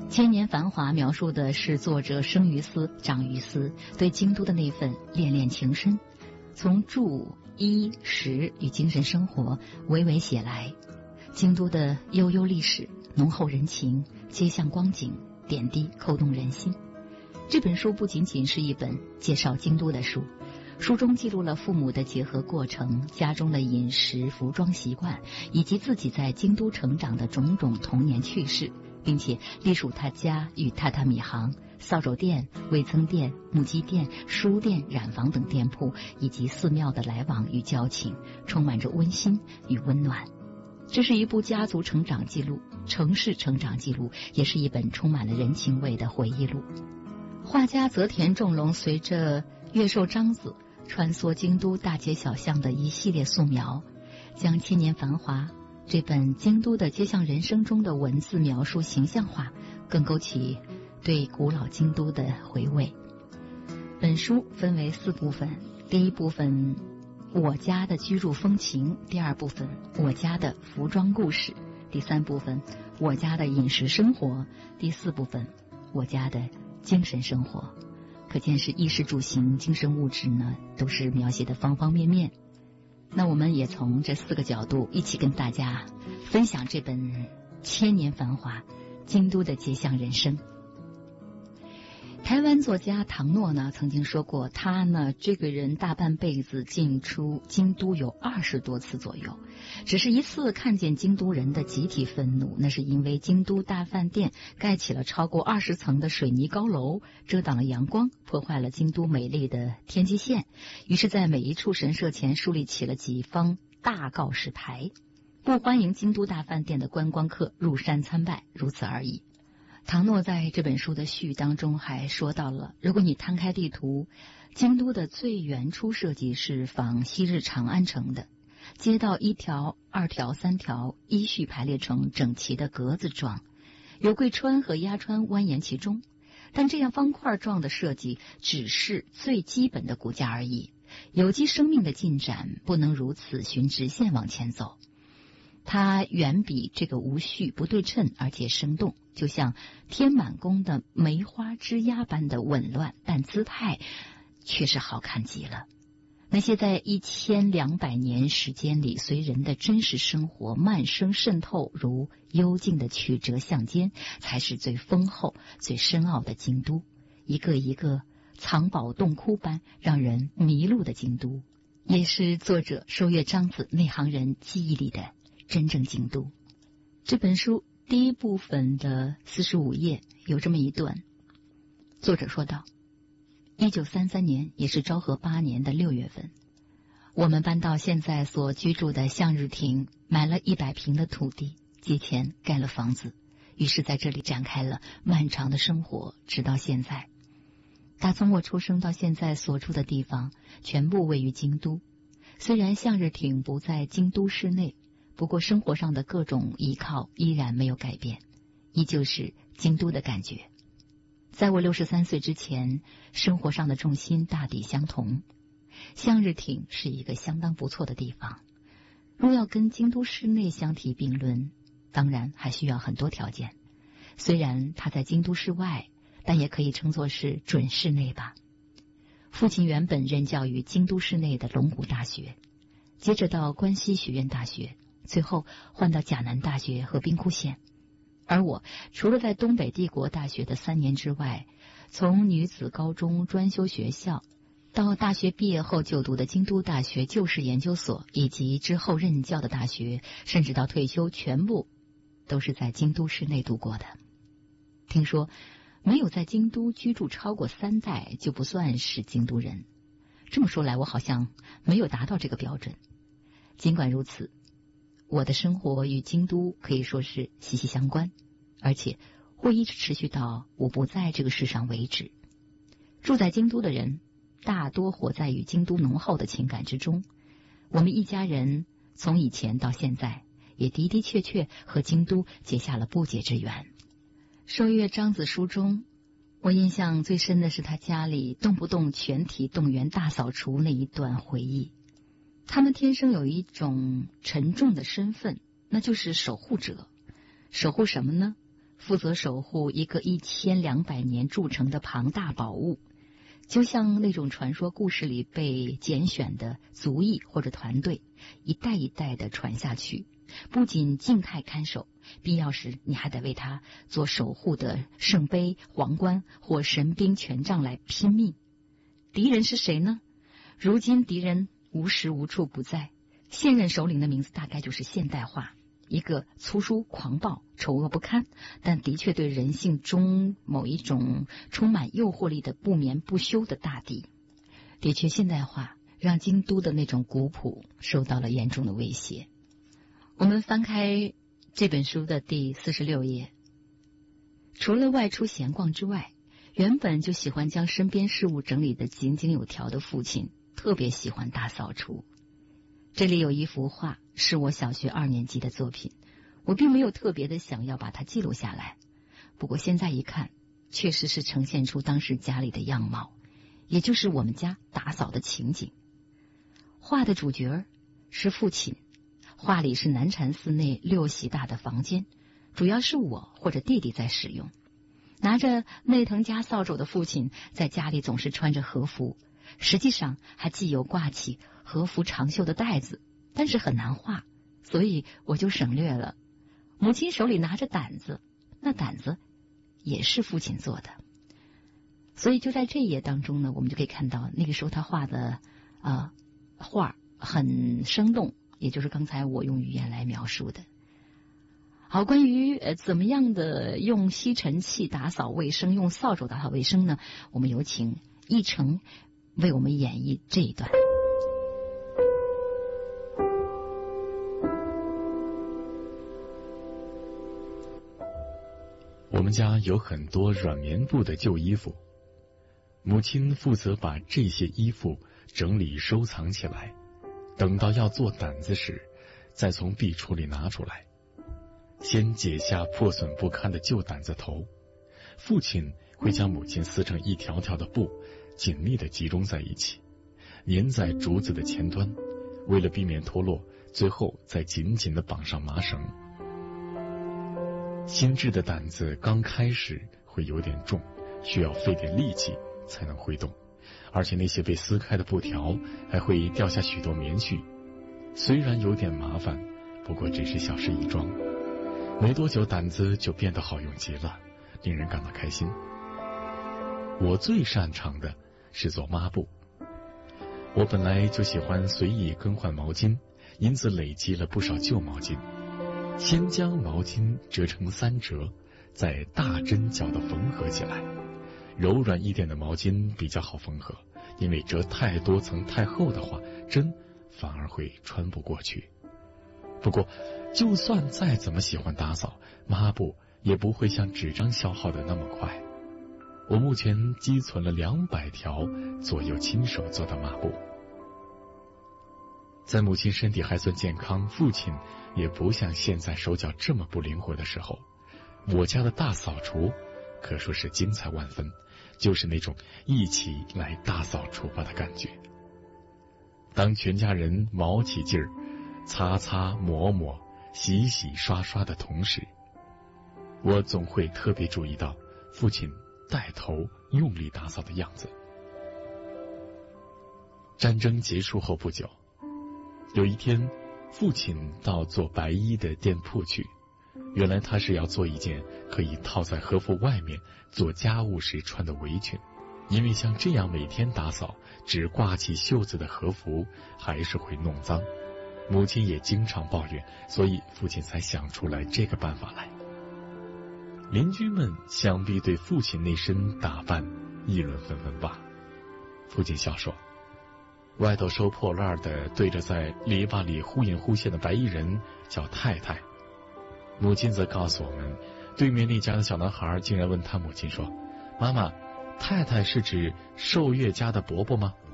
千年繁华描述的是作者生于斯长于斯对京都的那份恋恋情深，从住衣食与精神生活娓娓写来，京都的悠悠历史、浓厚人情、街巷光景、点滴扣动人心。这本书不仅仅是一本介绍京都的书，书中记录了父母的结合过程、家中的饮食、服装习惯，以及自己在京都成长的种种童年趣事，并且隶属他家与榻榻米行、扫帚店、味噌店、木屐店、书店、染坊等店铺以及寺庙的来往与交情，充满着温馨与温暖。这是一部家族成长记录、城市成长记录，也是一本充满了人情味的回忆录。画家泽田重隆随着越寿章子穿梭京都大街小巷的一系列素描，将千年繁华这本京都的街巷人生中的文字描述形象化，更勾起对古老京都的回味。本书分为4部分，第一部分我家的居住风情，第2部分我家的服装故事，第3部分我家的饮食生活，第4部分我家的精神生活。可见是衣食住行、精神物质呢，都是描写的方方面面。那我们也从这4个角度一起跟大家分享这本千年繁华京都的街巷人生。台湾作家唐诺呢曾经说过，他呢这个人大半辈子进出京都有20多次左右，只是一次看见京都人的集体愤怒，那是因为京都大饭店盖起了超过20层的水泥高楼，遮挡了阳光，破坏了京都美丽的天际线，于是在每一处神社前树立起了几方大告示牌，不欢迎京都大饭店的观光客入山参拜，如此而已。唐诺在这本书的序当中还说到了，如果你摊开地图，京都的最原初设计是仿昔日长安城的，街道1条、2条、3条依序排列成整齐的格子状，有贵川和鸭川蜿蜒其中，但这样方块状的设计只是最基本的骨架而已，有机生命的进展不能如此循直线往前走，它远比这个无序、不对称而且生动，就像天满宫的梅花枝桠般的紊乱，但姿态却是好看极了。那些在1200年时间里随人的真实生活漫生渗透如幽静的曲折巷间，才是最丰厚最深奥的京都，一个一个藏宝洞窟般让人迷路的京都，也是作者收月章子内行人记忆里的真正京都。这本书第一部分的45页有这么一段，作者说道：1933年，也是昭和8年的6月份，我们搬到现在所居住的向日町，买了100平的土地，借钱盖了房子，于是在这里展开了漫长的生活，直到现在。打从我出生到现在所住的地方全部位于京都，虽然向日町不在京都市内，不过生活上的各种依靠依然没有改变，依旧是京都的感觉。在我63岁之前，生活上的重心大抵相同。向日町是一个相当不错的地方，若要跟京都市内相提并论，当然还需要很多条件。虽然它在京都市外，但也可以称作是准市内吧。父亲原本任教于京都市内的龙谷大学，接着到关西学院大学，最后换到甲南大学和兵库县。而我除了在东北帝国大学的3年之外，从女子高中专修学校到大学毕业后就读的京都大学旧式研究所，以及之后任教的大学，甚至到退休，全部都是在京都市内度过的。听说没有在京都居住超过3代就不算是京都人，这么说来，我好像没有达到这个标准。尽管如此，我的生活与京都可以说是息息相关，而且会一直持续到我不在这个世上为止。住在京都的人大多活在与京都浓厚的情感之中，我们一家人从以前到现在也的的确确和京都结下了不解之缘。收月章子书中，我印象最深的是他家里动不动全体动员大扫除那一段回忆。他们天生有一种沉重的身份，那就是守护者。守护什么呢？ 负责守护一个1200年铸成的庞大宝物，就像那种传说故事里被拣选的族裔或者团队，一代一代的传下去。不仅静态看守，必要时你还得为他做守护的圣杯、皇冠或神兵权杖来拼命。敌人是谁呢？如今敌人无时无处不在，现任首领的名字大概就是现代化，一个粗疏狂暴、丑恶不堪，但的确对人性中某一种充满诱惑力的不眠不休的大敌。的确，现代化让京都的那种古朴受到了严重的威胁。我们翻开这本书的第46页，除了外出闲逛之外，原本就喜欢将身边事物整理得井井有条的父亲特别喜欢大扫除。这里有一幅画，是我小学2年级的作品，我并没有特别的想要把它记录下来，不过现在一看，确实是呈现出当时家里的样貌，也就是我们家打扫的情景。画的主角是父亲，画里是南禅寺内6席大的房间，主要是我或者弟弟在使用。拿着内藤家扫帚的父亲在家里总是穿着和服，实际上还系有挂起和服长袖的带子，但是很难画，所以我就省略了。母亲手里拿着掸子，那掸子也是父亲做的。所以就在这一页当中呢，我们就可以看到那个时候他画的画很生动，也就是刚才我用语言来描述的。好，关于怎么样的用吸尘器打扫卫生，用扫帚打扫卫生呢？我们有请奕成为我们演绎这一段。 我们家有很多软棉布的旧衣服，母亲负责把这些衣服整理收藏起来，等到要做掸子时，再从壁橱里拿出来。先解下破损不堪的旧掸子头，父亲会将母亲撕成一条条的布，紧密地集中在一起，粘在竹子的前端，为了避免脱落，最后再紧紧地绑上麻绳。新制的掸子刚开始会有点重，需要费点力气才能挥动，而且那些被撕开的布条还会掉下许多棉絮。虽然有点麻烦，不过只是小事一桩。没多久，掸子就变得好用极了，令人感到开心。我最擅长的是做抹布。我本来就喜欢随意更换毛巾，因此累积了不少旧毛巾。先将毛巾折成3折，再大针脚的缝合起来。柔软一点的毛巾比较好缝合，因为折太多层太厚的话，针反而会穿不过去。不过就算再怎么喜欢打扫，抹布也不会像纸张消耗的那么快。我目前积存了200条左右亲手做的抹布。在母亲身体还算健康，父亲也不像现在手脚这么不灵活的时候，我家的大扫除可说是精彩万分，就是那种一起来大扫除吧的感觉。当全家人卯起劲儿，擦擦抹抹洗洗刷刷的同时，我总会特别注意到父亲带头用力打扫的样子。战争结束后不久，有一天父亲到做白衣的店铺去，原来他是要做一件可以套在和服外面做家务时穿的围裙，因为像这样每天打扫只挂起袖子的和服还是会弄脏，母亲也经常抱怨，所以父亲才想出来这个办法来。邻居们想必对父亲那身打扮议论纷纷吧。父亲笑说，外头收破烂的对着在篱笆里忽隐忽现的白衣人叫太太。母亲则告诉我们，对面那家的小男孩竟然问他母亲说，妈妈，太太是指寿月家的伯伯吗？